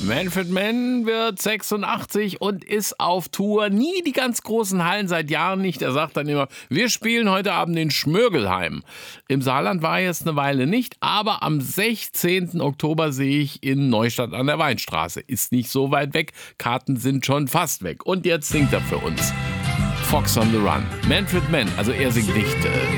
Manfred Mann wird 86 und ist auf Tour. Nie die ganz großen Hallen, seit Jahren nicht. Er sagt dann immer, wir spielen heute Abend in Schmörgelheim. Im Saarland war er jetzt eine Weile nicht, aber am 16. Oktober sehe ich in Neustadt an der Weinstraße. Ist nicht so weit weg, Karten sind schon fast weg. Und jetzt singt er für uns Fox on the Run. Manfred Mann, also er singt nicht